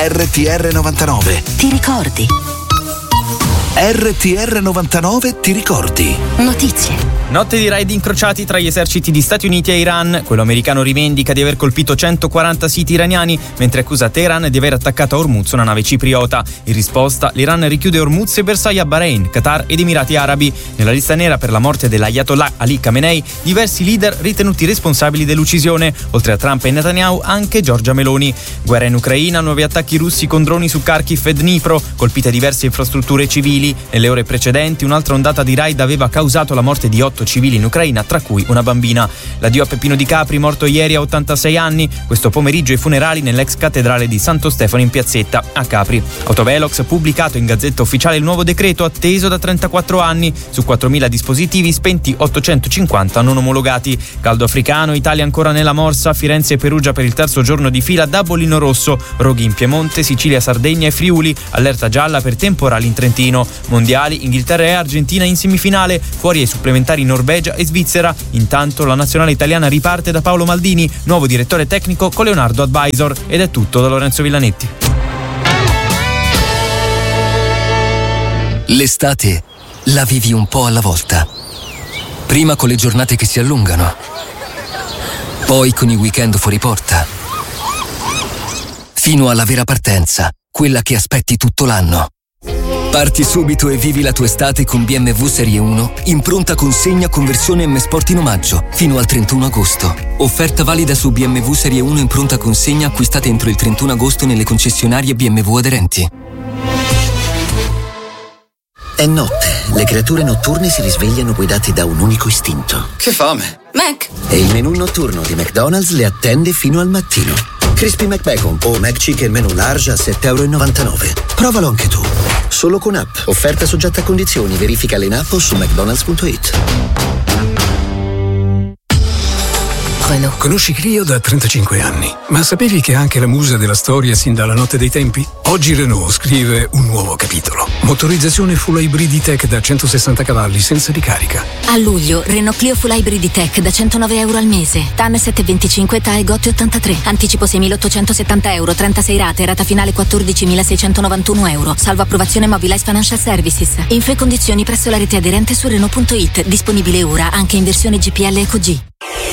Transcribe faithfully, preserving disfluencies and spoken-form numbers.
R T R novantanove. Ti ricordi? R T R novantanove ti ricordi? Notizie. Notte di raid incrociati tra gli eserciti di Stati Uniti e Iran. Quello americano rivendica di aver colpito centoquaranta siti iraniani, mentre accusa Teheran di aver attaccato a Hormuz una nave cipriota. In risposta, l'Iran richiude Hormuz e bersaglia a Bahrain, Qatar ed Emirati Arabi. Nella lista nera per la morte dell'Ayatollah Ali Khamenei, diversi leader ritenuti responsabili dell'uccisione. Oltre a Trump e Netanyahu, anche Giorgia Meloni. Guerra in Ucraina, nuovi attacchi russi con droni su Kharkiv e Dnipro, colpite diverse infrastrutture civili. Nelle ore precedenti, un'altra ondata di raid aveva causato la morte di otto civili in Ucraina, tra cui una bambina. L'addio a Peppino Di Capri, morto ieri a ottantasei anni. Questo pomeriggio i funerali nell'ex cattedrale di Santo Stefano in Piazzetta, a Capri. Autovelox ha pubblicato in Gazzetta Ufficiale il nuovo decreto atteso da trentaquattro anni. Su quattromila dispositivi spenti, ottocentocinquanta non omologati. Caldo africano, Italia ancora nella morsa, Firenze e Perugia per il terzo giorno di fila da bollino rosso. Roghi in Piemonte, Sicilia, Sardegna e Friuli. Allerta gialla per temporali in Trentino. Mondiali, Inghilterra e Argentina in semifinale, fuori ai supplementari Norvegia e Svizzera. Intanto la nazionale italiana riparte da Paolo Maldini, nuovo direttore tecnico con Leonardo Advisor. Ed è tutto da Lorenzo Villanetti. L'estate la vivi un po' alla volta. Prima con le giornate che si allungano, poi con i weekend fuori porta, fino alla vera partenza, quella che aspetti tutto l'anno. Parti subito e vivi la tua estate con B M W Serie uno in pronta consegna con versione M Sport in omaggio fino al trentuno agosto. Offerta valida su B M W Serie uno in pronta consegna acquistate entro il trentuno agosto nelle concessionarie B M W aderenti. È notte, le creature notturne si risvegliano guidate da un unico istinto. Che fame! Mac! E il menù notturno di McDonald's le attende fino al mattino. Crispy McBacon o McChicken menù large a sette e novantanove euro. Provalo anche tu. Solo con app. Offerta soggetta a condizioni. Verificale in app o su mcdonalds punto it. Renault. Conosci Clio da trentacinque anni, ma sapevi che è anche la musa della storia sin dalla notte dei tempi? Oggi Renault scrive un nuovo capitolo. Motorizzazione full hybrid E-Tech da centosessanta cavalli senza ricarica. A luglio, Renault Clio full hybrid E-Tech da centonove euro al mese. T A N sette virgola venticinque, T A E G O T ottantatré. Anticipo seimilaottocentosettanta euro, trentasei rate, rata finale quattordicimilaseicentonovantuno euro. Salvo approvazione Mobilize Financial Services. Info e condizioni presso la rete aderente su Renault punto it. Disponibile ora anche in versione G P L Eco G.